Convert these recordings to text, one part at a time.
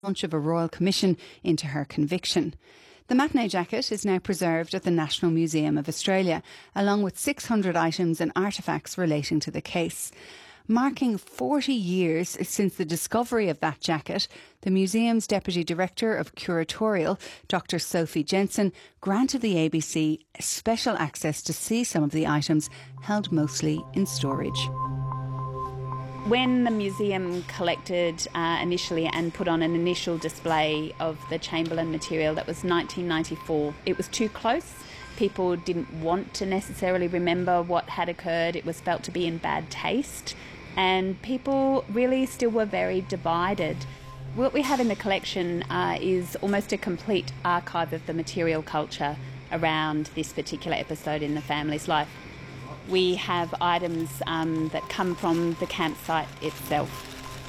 launch of a royal commission into her conviction. The matinee jacket is now preserved at the National Museum of Australia, along with 600 items and artefacts relating to the case. Marking 40 years since the discovery of that jacket, the museum's Deputy Director of Curatorial, Dr. Sophie Jensen, granted the ABC special access to see some of the items held mostly in storage. When the museum collected initially and put on an initial display of the Chamberlain material, that was 1994, it was too close. People didn't want to necessarily remember what had occurred. It was felt to be in bad taste. And people really still were very divided. What we have in the collection is almost a complete archive of the material culture around this particular episode in the family's life. We have items that come from the campsite itself.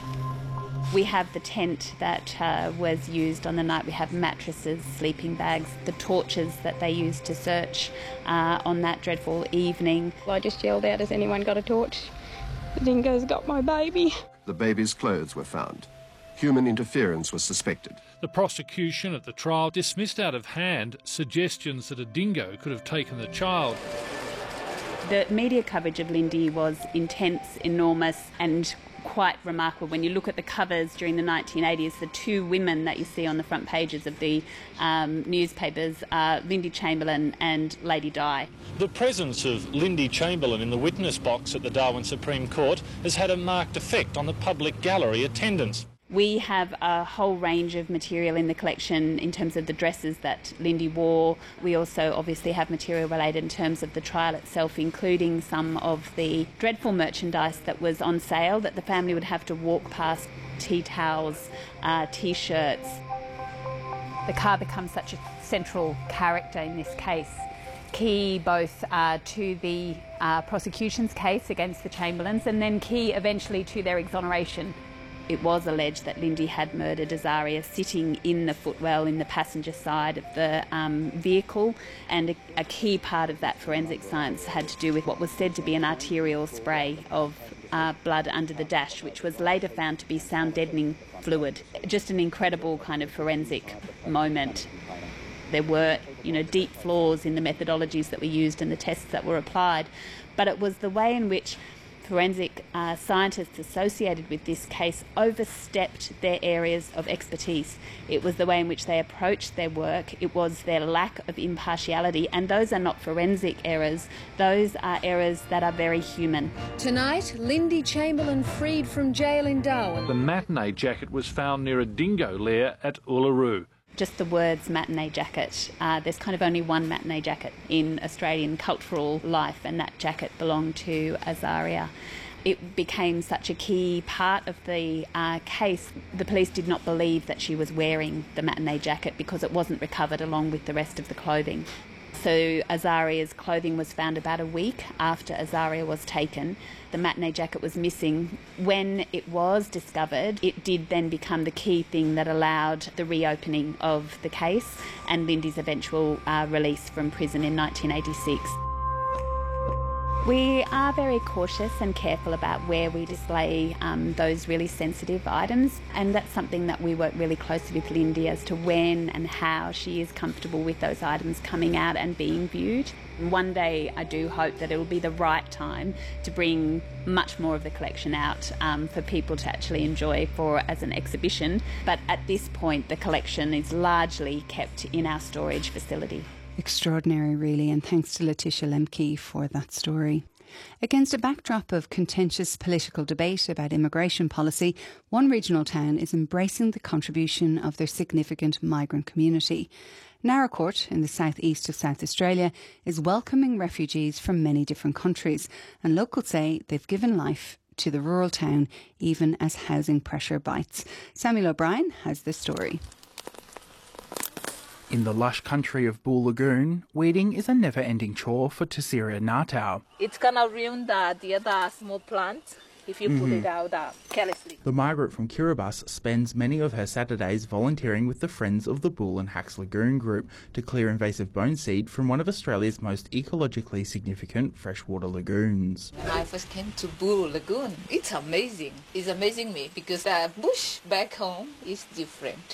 We have the tent that was used on the night. We have mattresses, sleeping bags, the torches that they used to search on that dreadful evening. I just yelled out, "Has anyone got a torch?" The dingo's got my baby. The baby's clothes were found. Human interference was suspected. The prosecution at the trial dismissed out of hand suggestions that a dingo could have taken the child. The media coverage of Lindy was intense, enormous and quite remarkable. When you look at the covers during the 1980s, the two women that you see on the front pages of the newspapers are Lindy Chamberlain and Lady Di. The presence of Lindy Chamberlain in the witness box at the Darwin Supreme Court has had a marked effect on the public gallery attendance. We have a whole range of material in the collection in terms of the dresses that Lindy wore. We also obviously have material related in terms of the trial itself, including some of the dreadful merchandise that was on sale that the family would have to walk past: tea towels, T-shirts. The car becomes such a central character in this case, key both to the prosecution's case against the Chamberlains and then key eventually to their exoneration. It was alleged that Lindy had murdered Azaria sitting in the footwell in the passenger side of the vehicle, and a key part of that forensic science had to do with what was said to be an arterial spray of blood under the dash, which was later found to be sound deadening fluid. Just an incredible kind of forensic moment. There were, deep flaws in the methodologies that were used and the tests that were applied, but it was the way in which forensic scientists associated with this case overstepped their areas of expertise. It was the way in which they approached their work. It was their lack of impartiality, and those are not forensic errors. Those are errors that are very human. Tonight, Lindy Chamberlain freed from jail in Darwin. The matinee jacket was found near a dingo lair at Uluru. Just the words matinee jacket. There's kind of only one matinee jacket in Australian cultural life, and that jacket belonged to Azaria. It became such a key part of the case. The police did not believe that she was wearing the matinee jacket because it wasn't recovered along with the rest of the clothing. So Azaria's clothing was found about a week after Azaria was taken. The matinee jacket was missing. When it was discovered, it did then become the key thing that allowed the reopening of the case and Lindy's eventual release from prison in 1986. We are very cautious and careful about where we display those really sensitive items, and that's something that we work really closely with Lindy as to when and how she is comfortable with those items coming out and being viewed. One day I do hope that it will be the right time to bring much more of the collection out for people to actually enjoy as an exhibition, but at this point the collection is largely kept in our storage facility. Extraordinary, really, and thanks to Letitia Lemke for that story. Against a backdrop of contentious political debate about immigration policy, one regional town is embracing the contribution of their significant migrant community. Naracoorte, in the southeast of South Australia, is welcoming refugees from many different countries, and locals say they've given life to the rural town even as housing pressure bites. Samuel O'Brien has the story. In the lush country of Bull Lagoon, weeding is a never-ending chore for Tessiria Natau. It's going to ruin the other small plants. if you put it out carelessly. The Margaret from Kiribati spends many of her Saturdays volunteering with the Friends of the Bull and Hacks Lagoon group to clear invasive bone seed from one of Australia's most ecologically significant freshwater lagoons. When I first came to Bull Lagoon, it's amazing. It's amazing me because the bush back home is different.